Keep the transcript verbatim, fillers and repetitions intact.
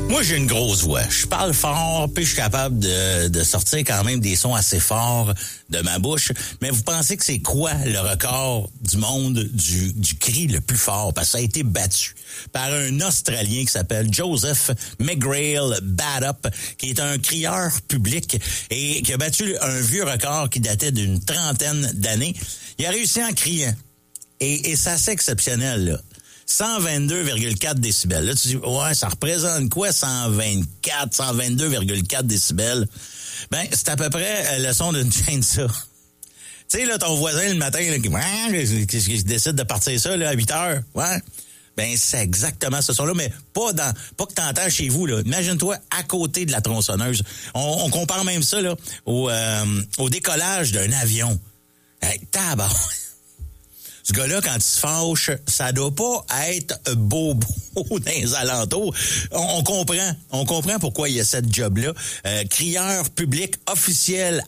Moi, j'ai une grosse voix. Je parle fort, puis je suis capable de, de sortir quand même des sons assez forts de ma bouche. Mais vous pensez que c'est quoi le record du monde du, du cri le plus fort? Parce que ça a été battu par un Australien qui s'appelle Joseph McGrail Badup, qui est un crieur public et qui a battu un vieux record qui datait d'une trentaine d'années. Il a réussi en criant. Et, et c'est assez exceptionnel, là. cent vingt-deux virgule quatre décibels. Là, tu dis, ouais, ça représente quoi, cent vingt-quatre, cent vingt-deux virgule quatre décibels? Ben, c'est à peu près le son d'une chainsaw. Tu sais, là, ton voisin, le matin, là, qui, qui, qui décide de partir ça, là, à huit heures, ouais. Ben, c'est exactement ce son-là, mais pas dans, pas que t'entends chez vous, là. Imagine-toi à côté de la tronçonneuse. On, on compare même ça, là, au, euh, au décollage d'un avion. Hey, tabac. Ce gars-là, quand il se fâche, ça doit pas être beau beau dans les alentours. On, on comprend. On comprend pourquoi il y a cette job-là. Euh, crieur public officiel